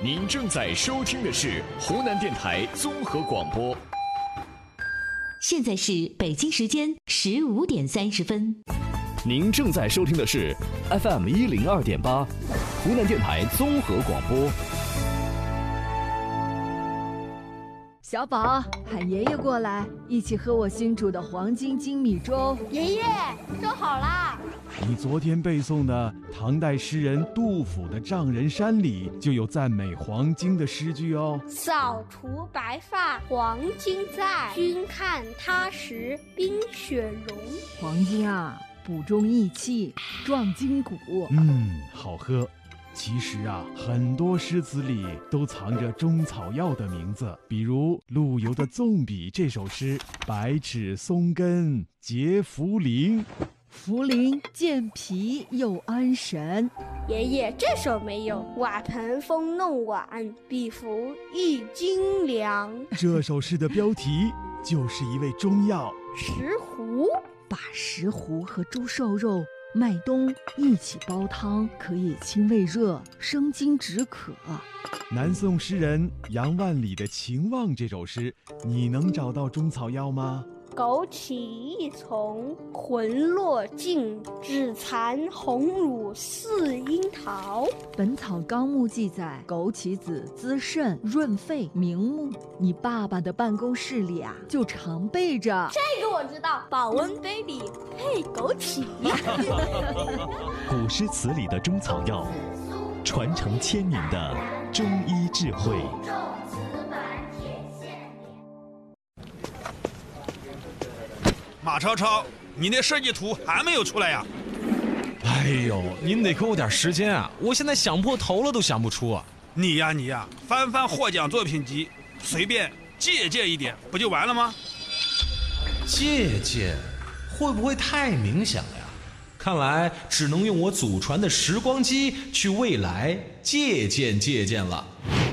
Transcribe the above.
您正在收听的是湖南电台综合广播。 现在是北京时间15点30。 您正在收听的是 FM 102.8，湖南电台综合广播。 小宝，喊爷爷过来，一起喝我新煮的黄金精米粥。 爷爷，粥好啦！ 你昨天背诵的唐代诗人杜甫的《丈人山》里就有赞美黄金的诗句哦。 扫除白发黄金在，君看他时冰雪融。 黄金啊，补中益气，壮筋骨。 好喝。其实啊，很多诗词里都藏着中草药的名字，比如陆游的《纵笔》这首诗，百尺松根结茯苓， 茯苓健脾又安神。 爷爷，这首没有。瓦盆风弄碗，比服一斤粮。 这首诗的标题就是一味中药石斛。 把石斛和猪瘦肉、麦冬一起煲汤，可以清胃热、生津止渴。 南宋诗人杨万里的《情望》这首诗，你能找到中草药吗？ 枸杞一丛，魂落尽，只残红乳似樱桃。 《本草纲目》记载，枸杞子滋肾润肺明目。你爸爸的办公室里啊，就常备着。 这个我知道，保温杯里配枸杞。 古诗词里的中草药，传承千年的中医智慧。 马超超，你那设计图还没有出来呀？ 哎呦，您得给我点时间啊！我现在想破头了都想不出啊！ 你呀，翻翻获奖作品集，随便借鉴一点，不就完了吗？ 借鉴会不会太冥想呀？看来只能用我祖传的时光机去未来借鉴了。